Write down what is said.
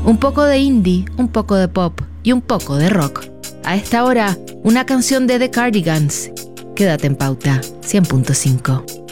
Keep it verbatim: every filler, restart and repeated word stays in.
Un poco de indie, un poco de pop y un poco de rock. A esta hora, una canción de The Cardigans. Quédate en Pauta cien punto cinco.